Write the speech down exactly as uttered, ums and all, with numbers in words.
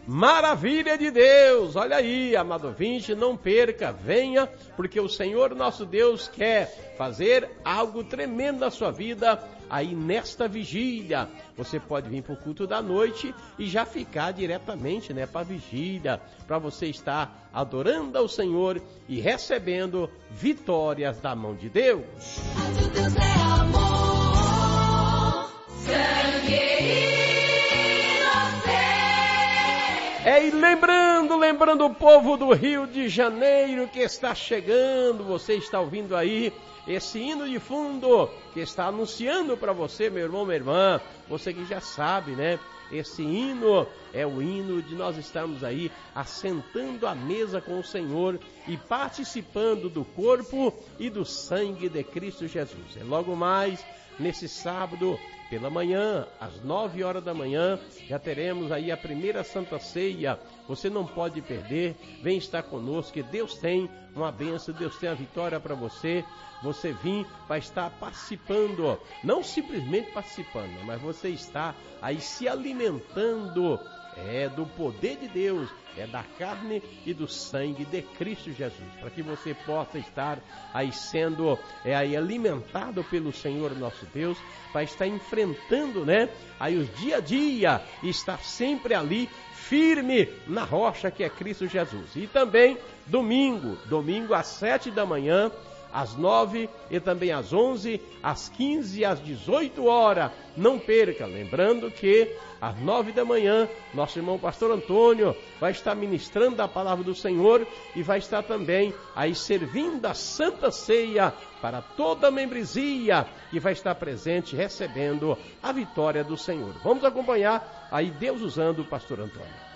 Maravilha de Deus! Olha aí, amado ouvinte, não perca, venha, porque o Senhor nosso Deus quer fazer algo tremendo na sua vida aí nesta vigília. Você pode vir para o culto da noite e já ficar diretamente, né, para a vigília, para você estar adorando ao Senhor e recebendo vitórias da mão de Deus. Deus é amor, sangue. É, e lembrando, lembrando o povo do Rio de Janeiro que está chegando, você está ouvindo aí esse hino de fundo que está anunciando para você, meu irmão, minha irmã, você que já sabe, né? Esse hino é o hino de nós estarmos aí assentando à mesa com o Senhor e participando do corpo e do sangue de Cristo Jesus. É logo mais nesse sábado, pela manhã, às nove horas da manhã, já teremos aí a primeira Santa Ceia. Você não pode perder, vem estar conosco, que Deus tem uma bênção, Deus tem a vitória para você. Você vir, vai estar participando, não simplesmente participando, mas você está aí se alimentando é do poder de Deus, é da carne e do sangue de Cristo Jesus, para que você possa estar aí sendo é, aí alimentado pelo Senhor nosso Deus, para estar enfrentando, né, aí o dia a dia, e estar sempre ali firme na rocha que é Cristo Jesus. E também domingo, domingo às sete da manhã, às nove e também às onze, às quinze e às dezoito horas. Não perca, lembrando que às nove da manhã, nosso irmão pastor Antônio vai estar ministrando a palavra do Senhor e vai estar também aí servindo a Santa Ceia para toda a membresia e vai estar presente recebendo a vitória do Senhor. Vamos acompanhar aí Deus usando o pastor Antônio.